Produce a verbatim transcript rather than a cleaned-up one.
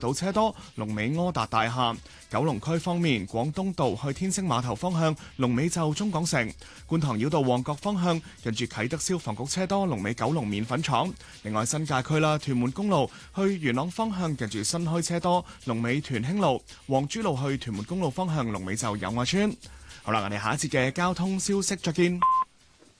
道車多，龍尾柯達大廈。九龍區方面，廣東道去天星碼頭方向，龍尾就中港城；觀塘繞道旺角方向，近住啟德消防局車多，龍尾九龍麵粉廠。另外新界區啦，屯門公路去元朗方向，近住新墟車多，龍尾屯興路；黃珠路去屯門公路方向，龍尾就友愛村。好啦，我哋下一節嘅交通消息再見。